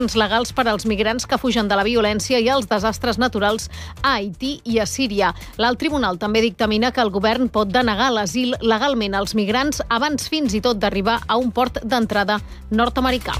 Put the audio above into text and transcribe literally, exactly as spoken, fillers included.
legals per als migrants que fugen de la violència i els desastres naturals a Haití i a Síria. L'alt tribunal també dictamina que el govern pot denegar l'asil legalment als migrants abans fins i tot d'arribar a un port d'entrada nord-americà.